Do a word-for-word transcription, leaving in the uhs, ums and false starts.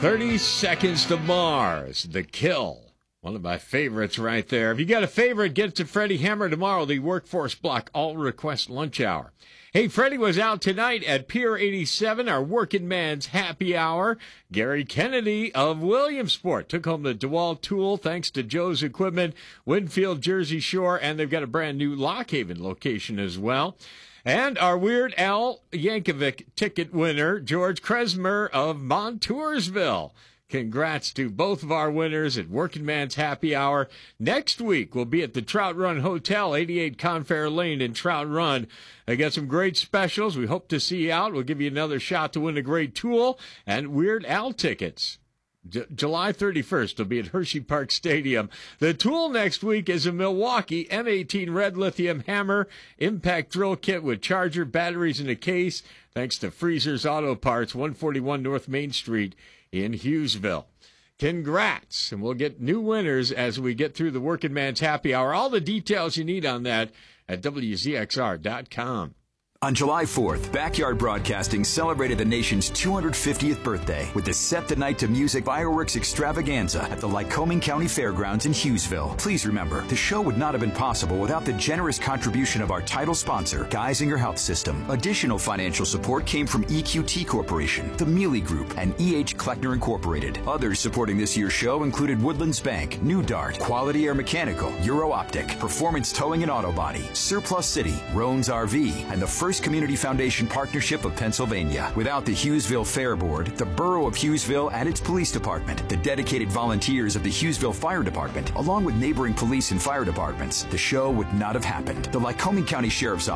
thirty Seconds to Mars, The Kill. One of my favorites right there. If you got a favorite, get it to Freddie Hammer tomorrow, the Workforce Block All-Request Lunch Hour. Hey, Freddie was out tonight at Pier eighty-seven, our working man's happy hour. Gary Kennedy of Williamsport took home the DeWalt tool thanks to Joe's Equipment, Winfield, Jersey Shore, and they've got a brand new Lock Haven location as well. And our Weird Al Yankovic ticket winner, George Kresmer of Montoursville. Congrats to both of our winners at Working Man's Happy Hour. Next week, we'll be at the Trout Run Hotel, eighty-eight Confair Lane in Trout Run. They got some great specials. We hope to see you out. We'll give you another shot to win a great tool and Weird Al tickets. J- July thirty-first will be at Hershey Park Stadium. The tool next week is a Milwaukee M eighteen Red Lithium Hammer Impact Drill Kit with charger, batteries, and a case, thanks to Freezer's Auto Parts, one forty-one North Main Street in Hughesville. Congrats, and we'll get new winners as we get through the Working Man's Happy Hour. All the details you need on that at W Z X R dot com. On July fourth, Backyard Broadcasting celebrated the nation's two hundred fiftieth birthday with the Set the Night to Music Fireworks Extravaganza at the Lycoming County Fairgrounds in Hughesville. Please remember, the show would not have been possible without the generous contribution of our title sponsor, Geisinger Health System. Additional financial support came from E Q T Corporation, the Mealy Group, and E H Kleckner Incorporated. Others supporting this year's show included Woodlands Bank, New Dart, Quality Air Mechanical, Euro Optic, Performance Towing and Auto Body, Surplus City, Roan's R V, and the First Community Foundation Partnership of Pennsylvania. Without the Hughesville Fair Board, the Borough of Hughesville and its police department, the dedicated volunteers of the Hughesville Fire Department, along with neighboring police and fire departments, the show would not have happened. The Lycoming County Sheriff's Office